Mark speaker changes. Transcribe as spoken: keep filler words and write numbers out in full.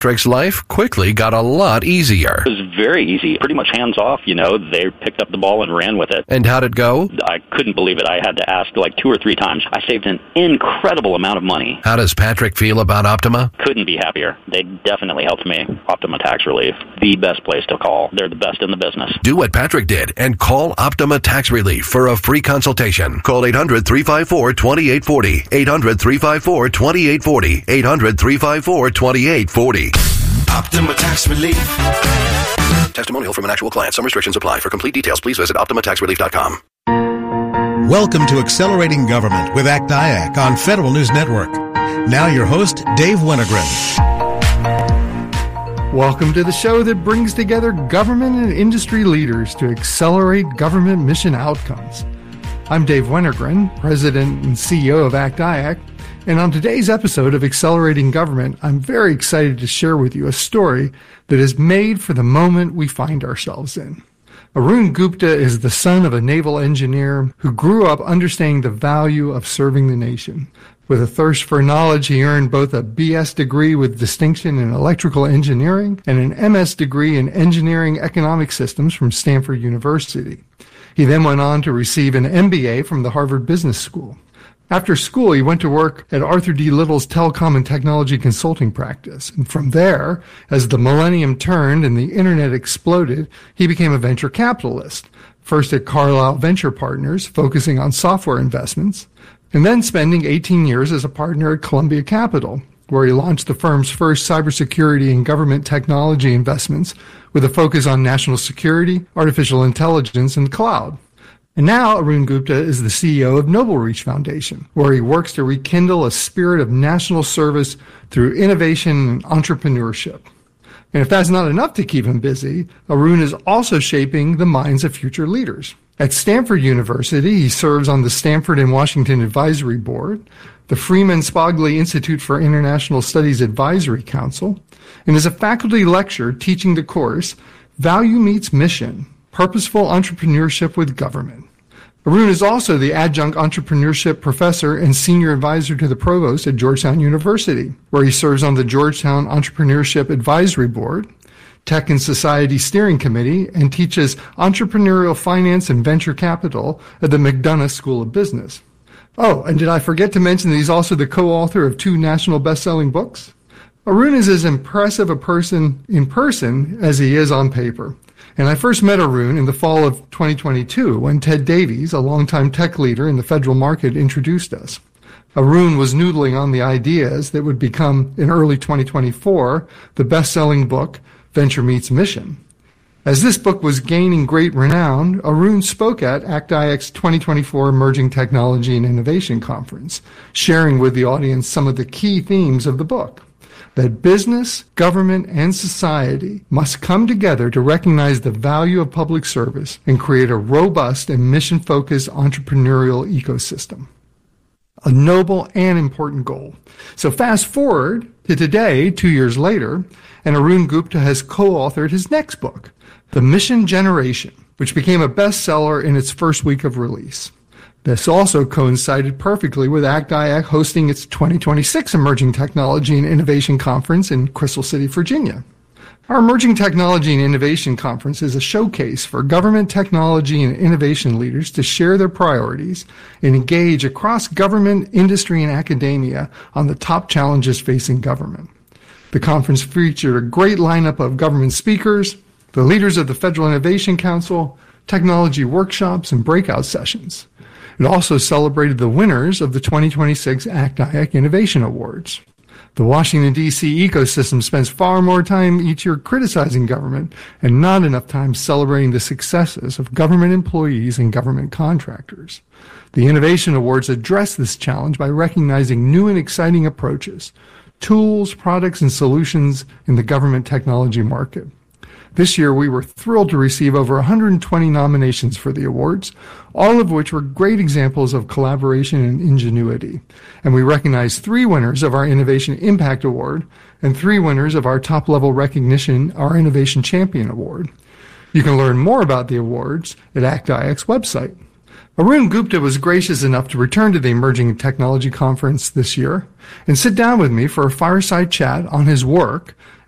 Speaker 1: Patrick's life quickly got a lot easier.
Speaker 2: It was very easy, pretty much hands off, you know. They picked up the ball and ran with it.
Speaker 1: And how'd it go?
Speaker 2: I couldn't believe it. I had to ask like two or three times. I saved an incredible amount of money.
Speaker 1: How does Patrick feel about Optima?
Speaker 2: Couldn't be happier. They definitely helped me. Optima Tax Relief, the best place to call. They're the best in the business.
Speaker 1: Do what Patrick did and call Optima Tax Relief for a free consultation. Call eight hundred, three five four, two eight four zero. eight hundred, three five four, two eight four zero. eight hundred, three five four, two eight four zero.
Speaker 3: Optima Tax Relief.
Speaker 1: Testimonial from an actual client. Some restrictions apply. For complete details, please visit optima tax relief dot com.
Speaker 4: Welcome to Accelerating Government with A C D I A C on Federal News Network. Now your host, Dave Wennergren.
Speaker 5: Welcome to the show that brings together government and industry leaders to accelerate government mission outcomes. I'm Dave Wennergren, President and C E O of A C D I A C, and on today's episode of Accelerating Government, I'm very excited to share with you a story that is made for the moment we find ourselves in. Arun Gupta is the son of a naval engineer who grew up understanding the value of serving the nation. With a thirst for knowledge, he earned both a B S degree with distinction in electrical engineering and an M S degree in engineering economic systems from Stanford University. He then went on to receive an M B A from the Harvard Business School. After school, he went to work at Arthur D. Little's telecom and technology consulting practice. And from there, as the millennium turned and the internet exploded, he became a venture capitalist, first at Carlyle Venture Partners, focusing on software investments, and then spending eighteen years as a partner at Columbia Capital, where he launched the firm's first cybersecurity and government technology investments with a focus on national security, artificial intelligence, and cloud. And now Arun Gupta is the C E O of Noble Reach Foundation, where he works to rekindle a spirit of national service through innovation and entrepreneurship. And if that's not enough to keep him busy, Arun is also shaping the minds of future leaders. At Stanford University, he serves on the Stanford and Washington Advisory Board, the Freeman Spogli Institute for International Studies Advisory Council, and is a faculty lecturer teaching the course Value Meets Mission, Purposeful Entrepreneurship with Government. Arun is also the adjunct entrepreneurship professor and senior advisor to the provost at Georgetown University, where he serves on the Georgetown Entrepreneurship Advisory Board, Tech and Society Steering Committee, and teaches entrepreneurial finance and venture capital at the McDonough School of Business. Oh, and did I forget to mention that he's also the co-author of two national best-selling books? Arun is as impressive a person in person as he is on paper. And I first met Arun in the fall of twenty twenty-two when Ted Davies, a longtime tech leader in the federal market, introduced us. Arun was noodling on the ideas that would become, in early twenty twenty-four, the best-selling book, Venture Meets Mission. As this book was gaining great renown, Arun spoke at A C D I A C's twenty twenty-four Emerging Technology and Innovation Conference, sharing with the audience some of the key themes of the book. That business, government, and society must come together to recognize the value of public service and create a robust and mission-focused entrepreneurial ecosystem. A noble and important goal. So fast forward to today, two years later, and Arun Gupta has co-authored his next book, The Mission Generation, which became a bestseller in its first week of release. This also coincided perfectly with A C D I A C hosting its twenty twenty-six Emerging Technology and Innovation Conference in Crystal City, Virginia. Our Emerging Technology and Innovation Conference is a showcase for government technology and innovation leaders to share their priorities and engage across government, industry, and academia on the top challenges facing government. The conference featured a great lineup of government speakers, the leaders of the Federal Innovation Council, technology workshops, and breakout sessions. It also celebrated the winners of the twenty twenty-six A C D I A C Innovation Awards. The Washington, D C ecosystem spends far more time each year criticizing government and not enough time celebrating the successes of government employees and government contractors. The Innovation Awards address this challenge by recognizing new and exciting approaches, tools, products, and solutions in the government technology market. This year, we were thrilled to receive over one hundred twenty nominations for the awards, all of which were great examples of collaboration and ingenuity. And we recognized three winners of our Innovation Impact Award and three winners of our top-level recognition, our Innovation Champion Award. You can learn more about the awards at A C D I A C's website. Arun Gupta was gracious enough to return to the Emerging Technology Conference this year and sit down with me for a fireside chat on his work